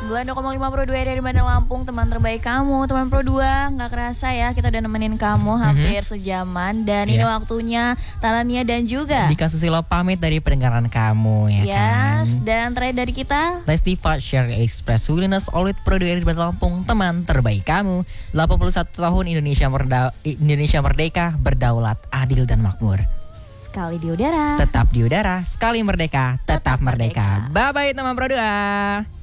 92,5 Pro 2 dari Bandar Lampung, teman terbaik kamu. Teman Pro 2, gak kerasa ya kita udah nemenin kamu hampir sejaman. Dan ini waktunya Talania dan juga Dika Susilo pamit dari pendengaran kamu ya kan. Dan terakhir dari kita Lesti Share Express Willingness Always Pro 2 dari Bandar Lampung, teman terbaik kamu. 81 tahun Indonesia merdeka, berdaulat, adil dan makmur. Sekali di udara, Tetap di udara, sekali merdeka, tetap merdeka. Bye-bye teman Pro 2.